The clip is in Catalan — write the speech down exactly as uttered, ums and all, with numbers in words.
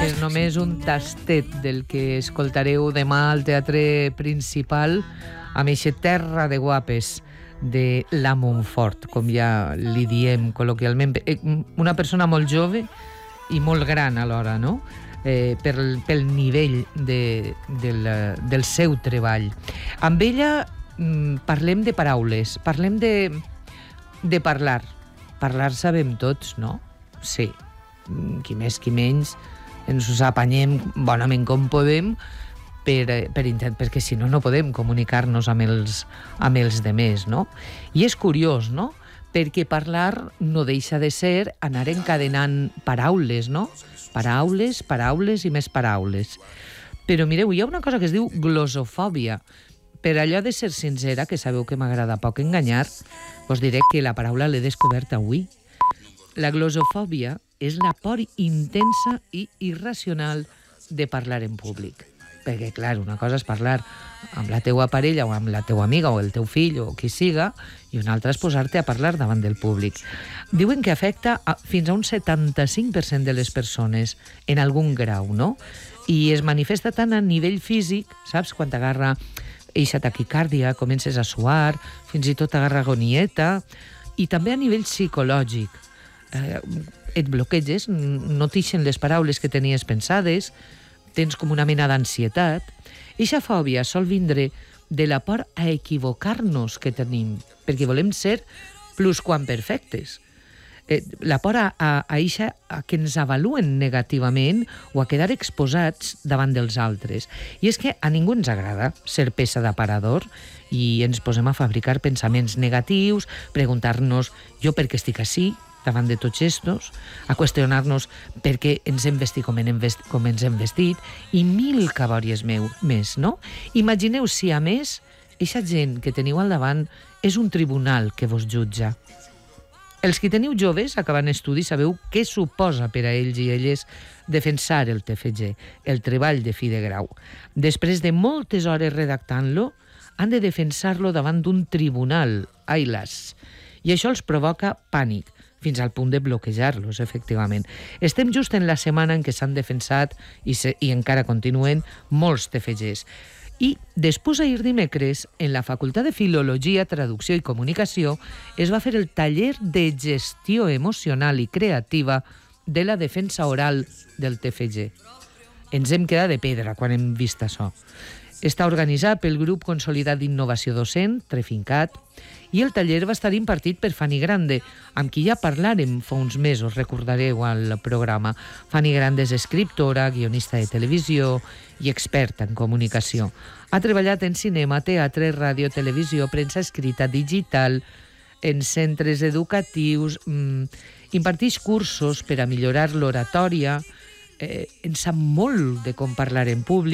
és només un tastet del que escoltareu demà al Teatre Principal amb eixa terra de guapes de la Montfort, com ja li diem col·loquialment. Una persona molt jove i molt gran alhora, no? Eh, pel, pel nivell de, del, del seu treball. Amb ella mm, parlem de paraules, parlem de, de parlar. Parlar sabem tots, no? Sí. Qui més, qui menys, ens us apanyem bonament com podem per, per intent, perquè si no, no podem comunicar-nos amb els, amb els demés, no? I és curiós, no? Perquè parlar no deixa de ser anar encadenant paraules, no? Paraules, paraules i més paraules. Però mireu, hi ha una cosa que es diu glosofòbia. Per allò de ser sincera, que sabeu que m'agrada poc enganyar, us diré que la paraula l'he descobert avui. La glosofòbia és la por intensa i irracional de parlar en públic. Perquè, clar, una cosa és parlar amb la teua parella o amb la teua amiga o el teu fill o qui siga, i una altra és posar-te a parlar davant del públic. Diuen que afecta a, fins a un setanta-cinc per cent de les persones en algun grau, no? I es manifesta tant a nivell físic, saps? Quan t'agarra eixa taquicàrdia, comences a suar, fins i tot t'agarra agonieta, i també a nivell psicològic. Eh, et bloqueges, no t'ixen les paraules que tenies pensades, tens com una mena d'ansietat. Eixa fòbia sol vindre de la por a equivocar-nos que tenim, perquè volem ser plusquamperfectes. Eh, la por a, a, a, eixa, a que ens avaluen negativament o a quedar exposats davant dels altres. I és que a ningú ens agrada ser peça d'aparador i ens posem a fabricar pensaments negatius, preguntar-nos jo per què estic ací, davant de tots estos, a qüestionar-nos per què ens hem vestit com, hem vestit com ens hem vestit, i mil cabòries meu, més, no? Imagineu si, a més, eixa gent que teniu al davant és un tribunal que vos jutja. Els que teniu joves, acabant estudis, sabeu què suposa per a ells i elles defensar el T F G, el treball de fi de grau. Després de moltes hores redactant-lo, han de defensar-lo davant d'un tribunal, ai las. I això els provoca pànic, fins al punt de bloquejar-los, efectivament. Estem just en la setmana en què s'han defensat i, se, i encara continuen molts T F Gs. I després, ahir dimecres, en la Facultat de Filologia, Traducció i Comunicació, es va fer el taller de gestió emocional i creativa de la defensa oral del T F G. Ens hem quedat de pedra quan hem vist això. Està organitzat pel grup consolidat d'innovació docent, Trefincat, i el taller va estar impartit per Fanny Grande, amb qui ja parlàrem fa uns mesos, recordareu al programa. Fanny Grande és escriptora, guionista de televisió i experta en comunicació. Ha treballat en cinema, teatre, ràdio, televisió, premsa escrita, digital, en centres educatius, mmm, imparteix cursos per a millorar l'oratòria, eh, en sap molt de com parlar en públic,